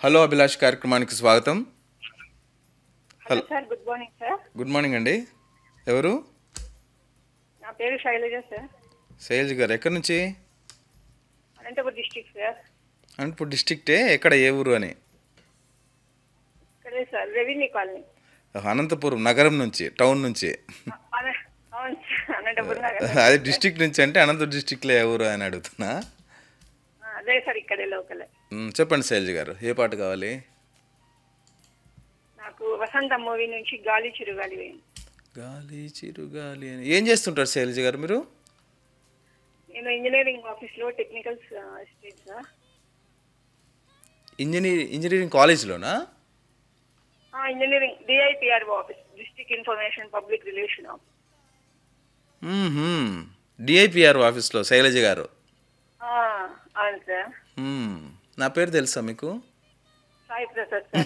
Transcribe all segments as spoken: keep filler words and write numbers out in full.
Hello Abhilash కార్యక్రమానికి స్వాగతం. Hello hello, sir, good morning sir. Good morning అండి. ఎవరు? నా పేరు శైలజ సార్. శైలజ్ గారు ఎక్కడి నుంచి? Anantapuram district sir. అనంతపూర్ డిస్టిక్టే, ఎక్కడ, ఏ ఊరు అని? ఇక్కడే సార్, రెవెన్యూ కాలనీ. అనంతపురం నగరం నుంచి, టౌన్ నుంచి. అన- అవును సార్, అనంతపురం నగర్ అదే నుంచి సార్. డిస్టిక్ నుంచి అంటే అనంతపురం డిస్టిక్లో ఏ ఊరు అని అడుగుతున్నా. ఆ, అదే సార్, ఇక్కడే లోకలే. మ్, చెప్పండి శైలజ్ గారు, ఏ పాట కావాలి? నాకు వసంత మూవీ నుంచి గాలి చిరుగాలి వేయండి. గాలి చిరుగాలి అని ఏం చేస్తుంటారు శైలజ్ గారు మీరు? నేను ఇంజనీరింగ్ ఆఫీస్లో technical state sir. Engineer engineering కాలేజ్లోనా? ఆ, engineering DIPR office, district information public relation office. DIPR ఆఫీస్లో శైలజ్ గారు. ఆ, అవును సార్. మ్, నా పేరు తెలుసా మీకు? సాయి ప్రసాద్ సార్.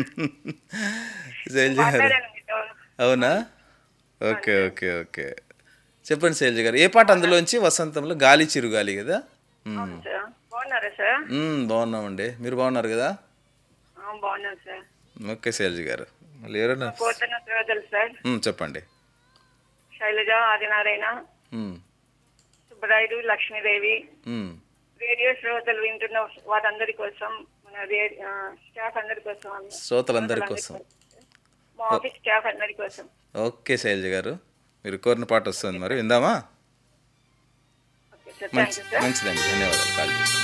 శైలజ్ గారు, మాట్లాడాను మీతో. అవునా? ఓకే ఓకే ఓకే చెప్పండి శైలజ్ గారు, ఏ పాట అందులోంచి? వసంతంలో గాలి చిరుగాలి కదా. మ్మ్. అవును సార్, బాగున్నారా సార్? మ్మ్, బాగున్నామండి, మీరు బాగున్నారు కదా? ఆ, బాగున్నాను సార్. ఓకే శైలజ్ గారు, మళ్ళీ ఎవరైనా? కోరుతున్న శ్రోతలు సార్, మ్మ్, చెప్పండి. శైలజ, ఆదినారాయణ, మ్మ్, సుబ్బరాయుడు, లక్ష్మీదేవి, మ్మ్. రేడియో శ్రోతలు వింటున్న వారందరి కోసం, మన రే- ఆ, స్టాఫ్ అందరి కోసం, అన్న- శ్రోతలందరి శ్రోతలందరి కోసం. మా ఆఫీస్ స్టాఫ్ అందరి కోసం. ఓకే శైలజ్ గారు, మీరు కోరిన పాట వస్తుంది, మరి విందామా? ఓకే సార్, థ్యాంక్ మంచి యూ సార్. మంచిదండి, ధన్యవాదాలు కాల్ చేసి.